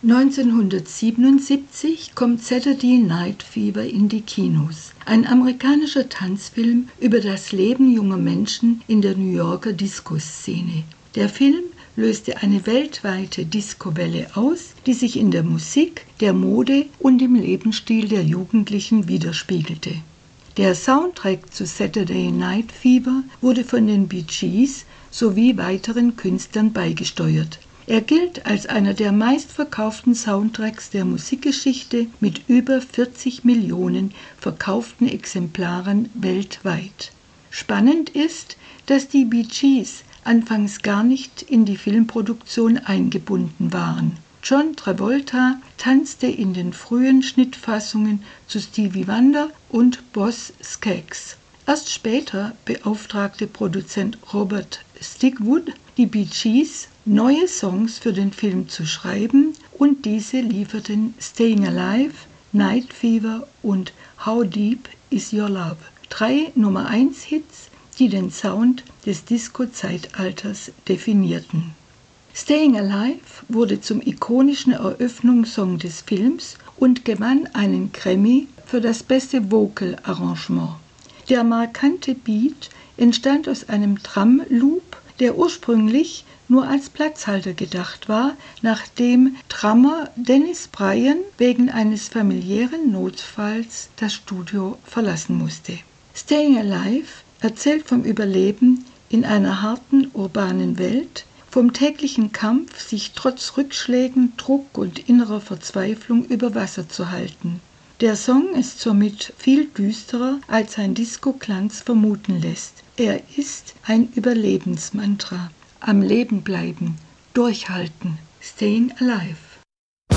1977 kommt Saturday Night Fever in die Kinos, ein amerikanischer Tanzfilm über das Leben junger Menschen in der New Yorker Disco-Szene. Der Film löste eine weltweite Disco-Welle aus, die sich in der Musik, der Mode und im Lebensstil der Jugendlichen widerspiegelte. Der Soundtrack zu Saturday Night Fever wurde von den Bee Gees sowie weiteren Künstlern beigesteuert. Er gilt als einer der meistverkauften Soundtracks der Musikgeschichte mit über 40 Millionen verkauften Exemplaren weltweit. Spannend ist, dass die Bee Gees anfangs gar nicht in die Filmproduktion eingebunden waren. John Travolta tanzte in den frühen Schnittfassungen zu Stevie Wonder und Boz Scaggs. Erst später beauftragte Produzent Robert Stigwood die Bee Gees, neue Songs für den Film zu schreiben, und diese lieferten Staying Alive, Night Fever und How Deep Is Your Love, 3 Nummer-1-Hits, die den Sound des Disco-Zeitalters definierten. Staying Alive wurde zum ikonischen Eröffnungssong des Films und gewann einen Grammy für das beste Vocal-Arrangement. Der markante Beat entstand aus einem Drum-Loop, der ursprünglich nur als Platzhalter gedacht war, nachdem Drummer Dennis Bryan wegen eines familiären Notfalls das Studio verlassen musste. Staying Alive erzählt vom Überleben in einer harten urbanen Welt, vom täglichen Kampf, sich trotz Rückschlägen, Druck und innerer Verzweiflung über Wasser zu halten. Der Song ist somit viel düsterer, als sein Disco-Glanz vermuten lässt. Er ist ein Überlebensmantra. Am Leben bleiben, durchhalten, staying alive.